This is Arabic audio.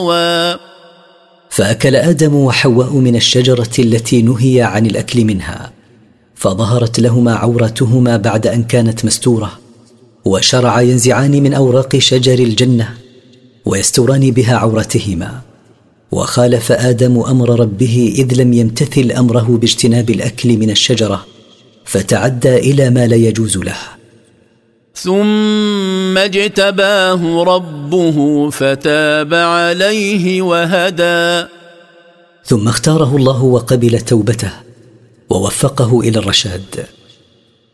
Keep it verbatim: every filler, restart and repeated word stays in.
فأكل آدم وحواء من الشجرة التي نهي عن الأكل منها، فظهرت لهما عورتهما بعد أن كانت مستورة، وشرعا ينزعان من أوراق شجر الجنة ويستران بها عورتهما. وخالف آدم أمر ربه إذ لم يمتثل أمره باجتناب الأكل من الشجرة، فتعدى إلى ما لا يجوز له. ثم اجتباه ربه فتاب عليه وهدى. ثم اختاره الله وقبل توبته ووفقه إلى الرشاد.